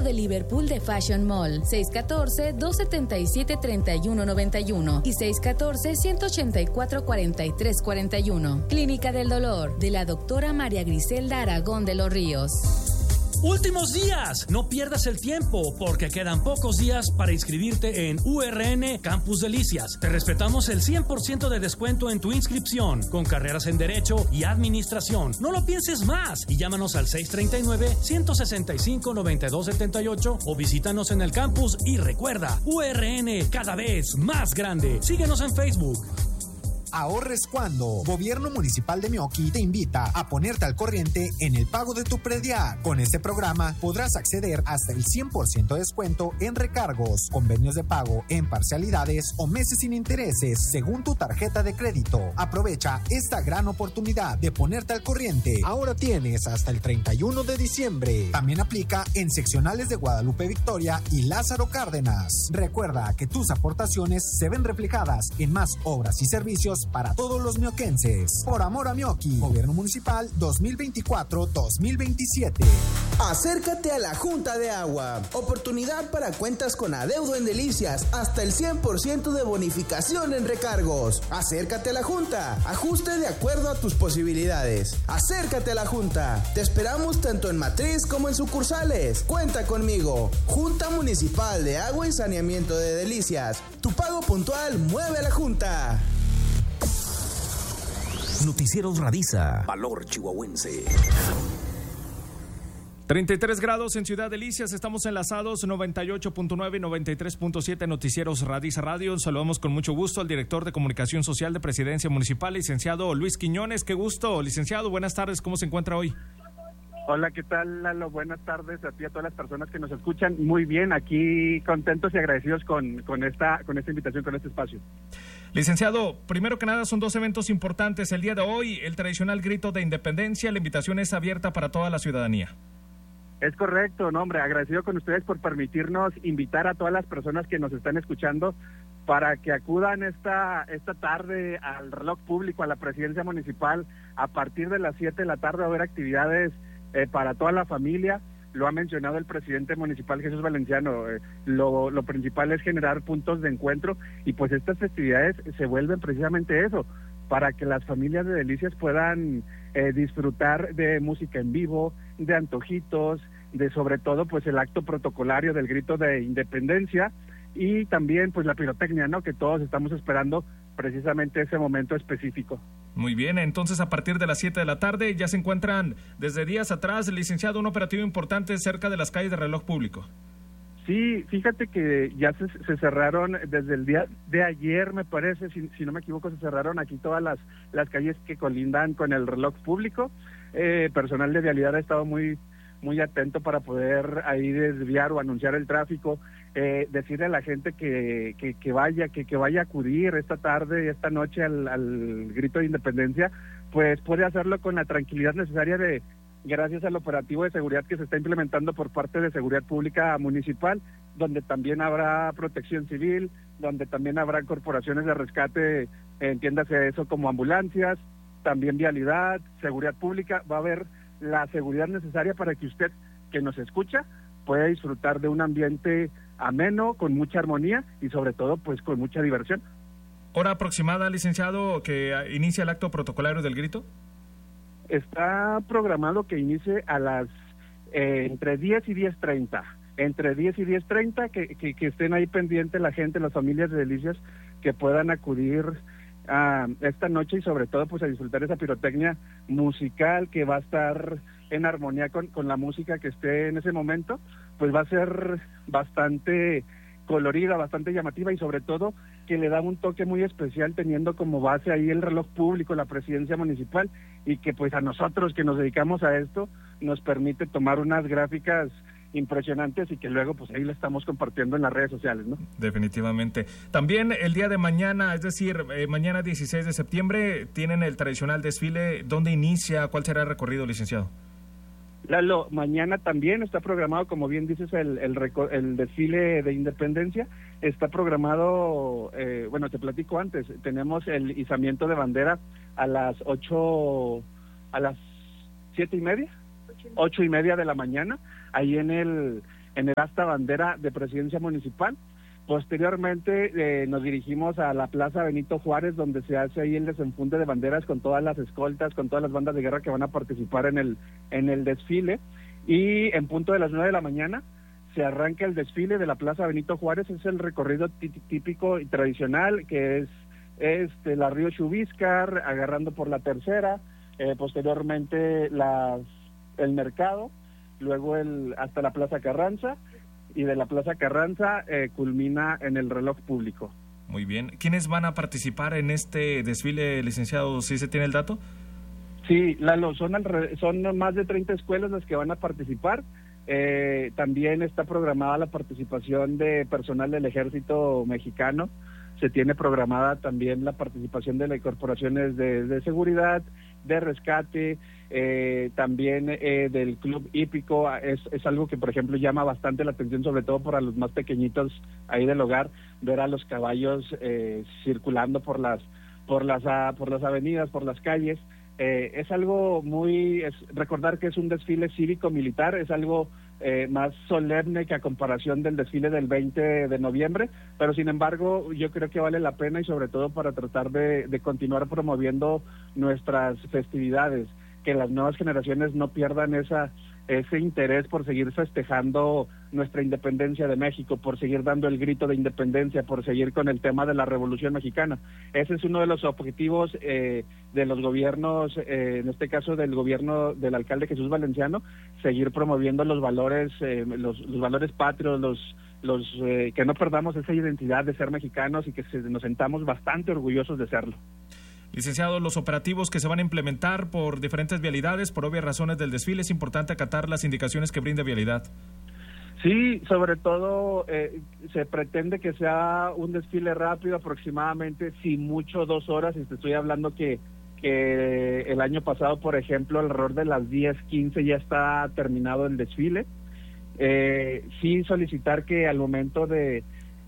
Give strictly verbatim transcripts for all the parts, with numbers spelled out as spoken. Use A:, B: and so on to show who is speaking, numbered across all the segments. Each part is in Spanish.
A: de Liverpool de Fashion Mall, seis uno cuatro, dos siete siete, tres uno nueve uno y seis uno cuatro, uno ocho cuatro, cuatro tres cuatro uno. Clínica del Dolor, de la doctora María Griselda Aragón de los Ríos.
B: Últimos días, no pierdas el tiempo porque quedan pocos días para inscribirte en U R N Campus Delicias. Te respetamos el cien por ciento de descuento en tu inscripción con carreras en Derecho y Administración. No lo pienses más y llámanos al seis tres nueve, uno seis cinco, nueve dos siete ocho o visítanos en el campus y recuerda, U R N cada vez más grande. Síguenos en Facebook.
C: Ahorres cuando. Gobierno Municipal de Meoqui te invita a ponerte al corriente en el pago de tu predial. Con este programa podrás acceder hasta el cien por ciento de descuento en recargos, convenios de pago en parcialidades o meses sin intereses según tu tarjeta de crédito. Aprovecha esta gran oportunidad de ponerte al corriente. Ahora tienes hasta el treinta y uno de diciembre. También aplica en seccionales de Guadalupe Victoria y Lázaro Cárdenas. Recuerda que tus aportaciones se ven reflejadas en más obras y servicios para todos los mioquenses. Por amor a Meoqui. Gobierno Municipal dos mil veinticuatro dos mil veintisiete.
D: Acércate a la Junta de Agua. Oportunidad para cuentas con adeudo en Delicias. Hasta el cien por ciento de bonificación en recargos. Acércate a la Junta. Ajuste de acuerdo a tus posibilidades. Acércate a la Junta. Te esperamos tanto en matriz como en sucursales. Cuenta conmigo. Junta Municipal de Agua y Saneamiento de Delicias. Tu pago puntual mueve a la Junta.
E: Noticieros Radisa. Valor chihuahuense.
F: treinta y tres grados en Ciudad Delicias, estamos enlazados noventa y ocho punto nueve y noventa y tres punto siete Noticieros Radisa Radio. Saludamos con mucho gusto al director de Comunicación Social de Presidencia Municipal, licenciado Luis Quiñones. Qué gusto, licenciado, buenas tardes, ¿cómo se encuentra hoy?
G: Hola, ¿qué tal, Lalo? Buenas tardes a ti y a todas las personas que nos escuchan. Muy bien, aquí contentos y agradecidos con, con, esta, con esta invitación, con este espacio.
F: Licenciado, primero que nada son dos eventos importantes. El día de hoy, el tradicional grito de independencia, la invitación es abierta para toda la ciudadanía.
G: Es correcto, no, hombre, agradecido con ustedes por permitirnos invitar a todas las personas que nos están escuchando para que acudan esta esta tarde al reloj público, a la presidencia municipal. A partir de las siete de la tarde va a haber actividades eh, para toda la familia. Lo ha mencionado el presidente municipal Jesús Valenciano, eh, lo, lo principal es generar puntos de encuentro y pues estas festividades se vuelven precisamente eso, para que las familias de Delicias puedan eh, disfrutar de música en vivo, de antojitos, de sobre todo pues el acto protocolario del grito de independencia y también pues la pirotecnia, ¿no? Que todos estamos esperando precisamente ese momento específico.
F: Muy bien, entonces a partir de las siete de la tarde ya se encuentran desde días atrás, licenciado, un operativo importante cerca de las calles de reloj público.
G: Sí, fíjate que ya se, se cerraron desde el día de ayer, me parece, si, si no me equivoco, se cerraron aquí todas las, las calles que colindan con el reloj público. Eh, personal de vialidad ha estado muy muy atento para poder ahí desviar o anunciar el tráfico, eh, decirle a la gente que, que, que vaya, que, que vaya a acudir esta tarde y esta noche al, al grito de independencia, pues puede hacerlo con la tranquilidad necesaria de gracias al operativo de seguridad que se está implementando por parte de Seguridad Pública Municipal, donde también habrá protección civil, donde también habrá corporaciones de rescate, entiéndase eso como ambulancias, también vialidad, seguridad pública, va a haber la seguridad necesaria para que usted que nos escucha pueda disfrutar de un ambiente ameno, con mucha armonía y sobre todo pues con mucha diversión.
F: ¿Hora aproximada, licenciado, que inicia el acto protocolario del grito?
G: Está programado que inicie a las eh, entre diez y diez treinta, entre diez y diez treinta, que, que, que estén ahí pendientes la gente, las familias de Delicias, que puedan acudir Uh, esta noche y sobre todo pues a disfrutar esa pirotecnia musical que va a estar en armonía con, con la música que esté en ese momento, pues va a ser bastante colorida, bastante llamativa y sobre todo que le da un toque muy especial teniendo como base ahí el reloj público, la presidencia municipal y que pues a nosotros que nos dedicamos a esto nos permite tomar unas gráficas impresionantes y que luego pues ahí la estamos compartiendo en las redes sociales, ¿no?
F: Definitivamente. También el día de mañana, es decir, eh, mañana dieciséis de septiembre, tienen el tradicional desfile. ¿Dónde inicia? ¿Cuál será el recorrido, licenciado?
G: Lalo, mañana también está programado, como bien dices, el el, reco- el desfile de independencia. Está programado, eh, bueno, te platico antes, tenemos el izamiento de bandera a las ocho, a las siete y media, ocho y media de la mañana, ahí en el en el asta bandera de Presidencia Municipal. Posteriormente eh, nos dirigimos a la Plaza Benito Juárez, donde se hace ahí el desenfunde de banderas con todas las escoltas, con todas las bandas de guerra que van a participar en el en el desfile. Y en punto de las nueve de la mañana se arranca el desfile de la Plaza Benito Juárez. Es el recorrido típico y tradicional, que es este la Río Chubíscar, agarrando por la Tercera, eh, posteriormente las el mercado, luego el hasta la Plaza Carranza, y de la Plaza Carranza eh, culmina en el reloj público.
F: Muy bien. ¿Quiénes van a participar en este desfile, licenciado? ¿Sí se tiene el dato?
G: Sí, Lalo, son, alre- son más de treinta escuelas las que van a participar. Eh, también está programada la participación de personal del Ejército Mexicano. Se tiene programada también la participación de las corporaciones de, de seguridad, de rescate, eh, también eh, del Club Hípico. Es, es algo que, por ejemplo, llama bastante la atención, sobre todo para los más pequeñitos ahí del hogar, ver a los caballos eh, circulando por las, por las, a, por las avenidas, por las calles. Eh, es algo muy, es, recordar que es un desfile cívico-militar, es algo eh, más solemne que a comparación del desfile del veinte de noviembre, pero sin embargo yo creo que vale la pena, y sobre todo para tratar de, de continuar promoviendo nuestras festividades, que las nuevas generaciones no pierdan esa ese interés por seguir festejando nuestra independencia de México, por seguir dando el grito de independencia, por seguir con el tema de la Revolución Mexicana. Ese es uno de los objetivos eh, de los gobiernos, eh, en este caso del gobierno del alcalde Jesús Valenciano, seguir promoviendo los valores, eh, los, los valores patrios, los los eh, que no perdamos esa identidad de ser mexicanos y que se, nos sentamos bastante orgullosos de serlo.
F: Licenciado, los operativos que se van a implementar por diferentes vialidades, por obvias razones del desfile, es importante acatar las indicaciones que brinda vialidad.
G: Sí, sobre todo eh, se pretende que sea un desfile rápido, aproximadamente, si mucho, dos horas, y te estoy hablando que, que el año pasado, por ejemplo, alrededor de las diez, quince ya está terminado el desfile. Eh, sí solicitar que al momento de...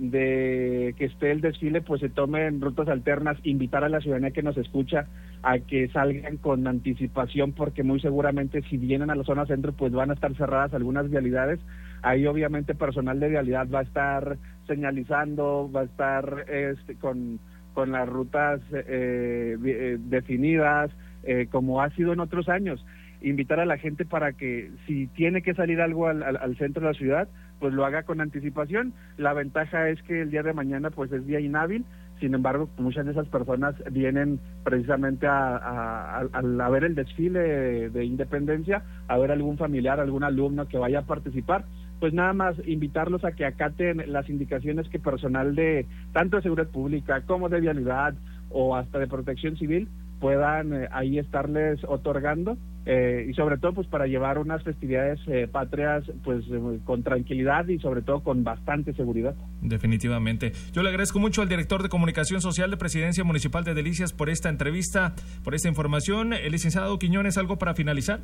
G: de que esté el desfile, pues se tomen rutas alternas, invitar a la ciudadanía que nos escucha a que salgan con anticipación, porque muy seguramente si vienen a la zona centro, pues van a estar cerradas algunas vialidades. Ahí obviamente personal de vialidad va a estar señalizando, va a estar este, con, con las rutas eh, eh, definidas, eh, como ha sido en otros años. Invitar a la gente para que si tiene que salir algo al, al, al centro de la ciudad, pues lo haga con anticipación. La ventaja es que el día de mañana pues es día inhábil, sin embargo muchas de esas personas vienen precisamente a, a, a, a ver el desfile de, de independencia, a ver algún familiar, algún alumno que vaya a participar. Pues nada más invitarlos a que acaten las indicaciones que personal de tanto de seguridad pública como de vialidad o hasta de protección civil puedan eh, ahí estarles otorgando, eh, y sobre todo pues para llevar unas festividades eh, patrias pues eh, con tranquilidad y sobre todo con bastante seguridad.
F: Definitivamente. Yo le agradezco mucho al director de Comunicación Social de Presidencia Municipal de Delicias por esta entrevista, por esta información. El licenciado Quiñones, ¿algo para finalizar?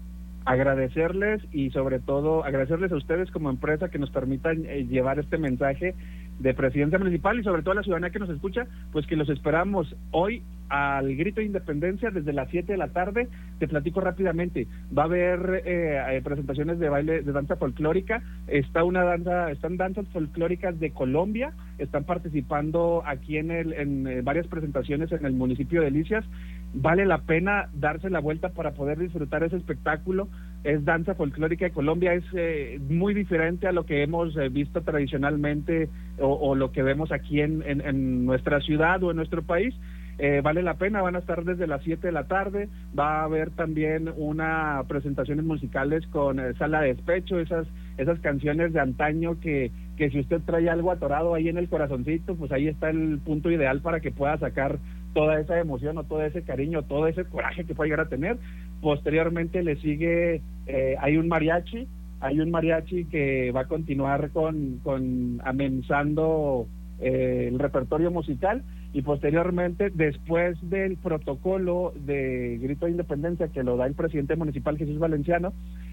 G: Agradecerles y sobre todo agradecerles a ustedes como empresa que nos permitan eh, llevar este mensaje de Presidencia Municipal, y sobre todo a la ciudadanía que nos escucha, pues que los esperamos hoy al grito de independencia desde las siete de la tarde. Te platico rápidamente, va a haber eh, presentaciones de baile, de danza folclórica, está una danza, están danzas folclóricas de Colombia, están participando aquí en, el, en eh, varias presentaciones en el municipio de Delicias. Vale la pena darse la vuelta para poder disfrutar ese espectáculo. Es danza folclórica de Colombia, es eh, muy diferente a lo que hemos eh, visto tradicionalmente o, o lo que vemos aquí en, en, en nuestra ciudad o en nuestro país. Eh, vale la pena, van a estar desde las siete de la tarde, va a haber también una presentaciones musicales con eh, Sala de Despecho, esas esas canciones de antaño que, que si usted trae algo atorado ahí en el corazoncito, pues ahí está el punto ideal para que pueda sacar toda esa emoción o todo ese cariño, todo ese coraje que pueda llegar a tener. Posteriormente le sigue, eh, hay un mariachi, hay un mariachi que va a continuar con, con amenizando eh, el repertorio musical, y posteriormente, después del protocolo de grito de independencia que lo da el presidente municipal Jesús Valenciano,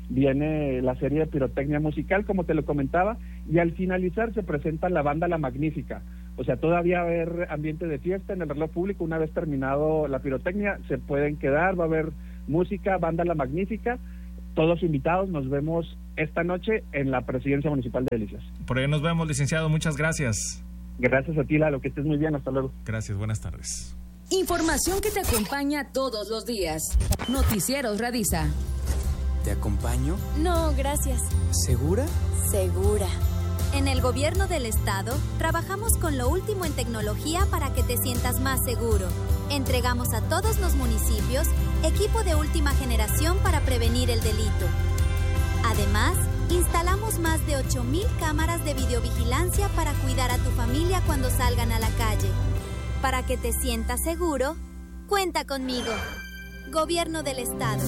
G: viene la serie de pirotecnia musical, como te lo comentaba, y al finalizar se presenta la banda La Magnífica. O sea, todavía va a haber ambiente de fiesta en el reloj público. Una vez terminado la pirotecnia, se pueden quedar, va a haber música, banda La Magnífica. Todos invitados, nos vemos esta noche en la Presidencia Municipal de Delicias.
F: Por ahí nos vemos, licenciado. Muchas gracias.
G: Gracias a ti, Lalo, que estés muy bien. Hasta luego.
F: Gracias, buenas tardes.
A: Información que te acompaña todos los días. Noticieros Radisa.
H: ¿Te acompaño?
I: No, gracias.
H: ¿Segura?
I: Segura. En el gobierno del estado, trabajamos con lo último en tecnología para que te sientas más seguro. Entregamos a todos los municipios equipo de última generación para prevenir el delito. Además, instalamos más de ocho mil cámaras de videovigilancia para cuidar a tu familia cuando salgan a la calle. Para que te sientas seguro, cuenta conmigo. Gobierno del estado.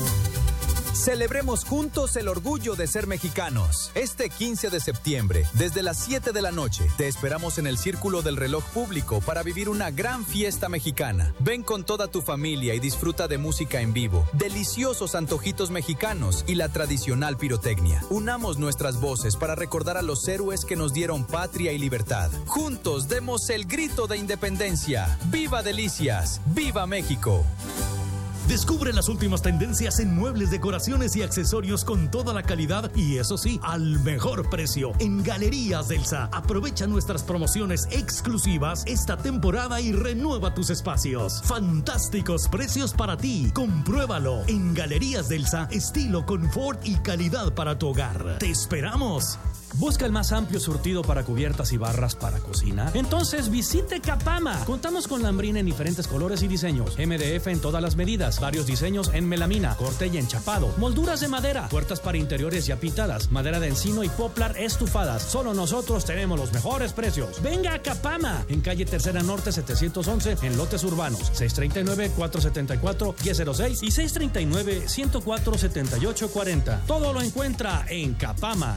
J: Celebremos juntos el orgullo de ser mexicanos. Este quince de septiembre, desde las siete de la noche, te esperamos en el Círculo del Reloj Público para vivir una gran fiesta mexicana. Ven con toda tu familia y disfruta de música en vivo, deliciosos antojitos mexicanos y la tradicional pirotecnia. Unamos nuestras voces para recordar a los héroes que nos dieron patria y libertad. Juntos demos el grito de independencia. ¡Viva Delicias! ¡Viva México!
B: Descubre las últimas tendencias en muebles, decoraciones y accesorios con toda la calidad y, eso sí, al mejor precio. En Galerías Delsa, aprovecha nuestras promociones exclusivas esta temporada y renueva tus espacios. Fantásticos precios para ti. Compruébalo. En Galerías Delsa, estilo, confort y calidad para tu hogar. ¡Te esperamos! ¿Busca el más amplio surtido para cubiertas y barras para cocina? Entonces visite Capama. Contamos con lambrina en diferentes colores y diseños, M D F en todas las medidas, varios diseños en melamina, corte y enchapado, molduras de madera, puertas para interiores ya pintadas, madera de encino y poplar estufadas. Solo nosotros tenemos los mejores precios. Venga a Capama, en calle Tercera Norte setecientos once, en lotes urbanos, seis tres nueve, cuatro siete cuatro, uno cero seis y seis tres nueve, uno cero cuatro, siete ocho cuatro cero. Todo lo encuentra en Capama.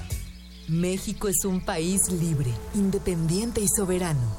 K: México es un país libre, independiente y soberano.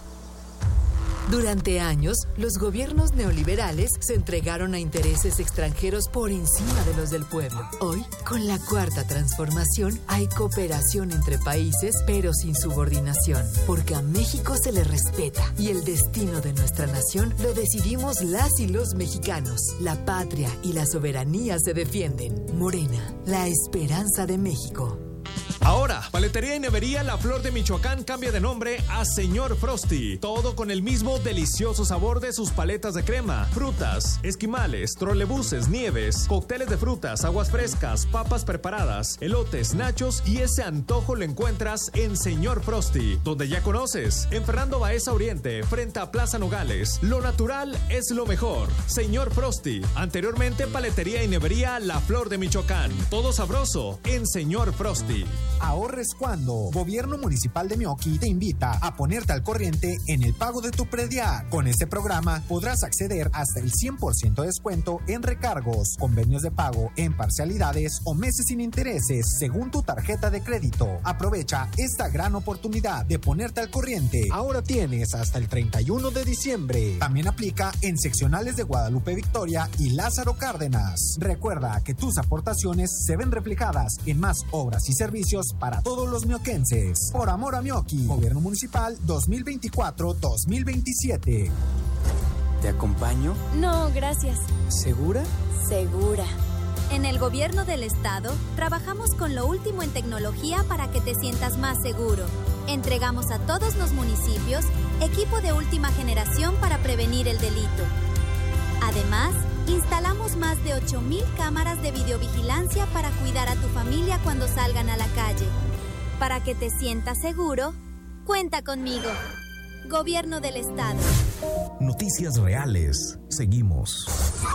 K: Durante años, los gobiernos neoliberales se entregaron a intereses extranjeros por encima de los del pueblo. Hoy, con la Cuarta Transformación, hay cooperación entre países, pero sin subordinación, porque a México se le respeta y el destino de nuestra nación lo decidimos las y los mexicanos. La patria y la soberanía se defienden. Morena, la esperanza de México.
F: Ahora, Paletería y Nevería La Flor de Michoacán cambia de nombre a Señor Frosty. Todo con el mismo delicioso sabor de sus paletas de crema, frutas, esquimales, trolebuses, nieves, cócteles de frutas, aguas frescas, papas preparadas, elotes, nachos y ese antojo lo encuentras en Señor Frosty, donde ya conoces, en Fernando Baeza Oriente, frente a Plaza Nogales. Lo natural es lo mejor. Señor Frosty, anteriormente Paletería y Nevería La Flor de Michoacán. Todo sabroso en Señor Frosty.
C: Ahorres cuando. Gobierno Municipal de Meoqui te invita a ponerte al corriente en el pago de tu predial. Con este programa podrás acceder hasta el cien por ciento de descuento en recargos, convenios de pago en parcialidades o meses sin intereses según tu tarjeta de crédito. Aprovecha esta gran oportunidad de ponerte al corriente. Ahora tienes hasta el treinta y uno de diciembre. También aplica en seccionales de Guadalupe Victoria y Lázaro Cárdenas. Recuerda que tus aportaciones se ven reflejadas en más obras y servicios para todos los mioquenses. Por amor a Meoqui. Gobierno Municipal dos mil veinticuatro a dos mil veintisiete.
H: ¿Te acompaño?
I: No, gracias.
H: ¿Segura?
I: Segura. En el gobierno del estado, trabajamos con lo último en tecnología para que te sientas más seguro. Entregamos a todos los municipios equipo de última generación para prevenir el delito. Además, instalamos más de ocho mil cámaras de videovigilancia para cuidar a tu familia cuando salgan a la calle. Para que te sientas seguro, cuenta conmigo. Gobierno del estado.
E: Noticias reales. Seguimos.